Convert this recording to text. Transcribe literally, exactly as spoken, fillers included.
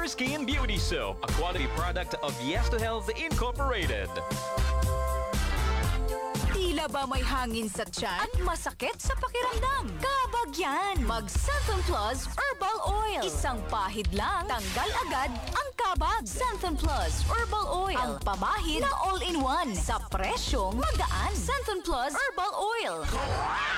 Skin Beauty Soap, a quality product of Yes to Health Incorporated. Tila ba may hangin sa tiyan at masakit sa pakiramdam? Kabag yan! Mag-Santon Plus Herbal Oil. Isang pahid lang, tanggal agad ang kabag. Santon Plus Herbal Oil. Ang pamahid na all-in-one sa presyong magaan. Santon Plus Herbal Oil.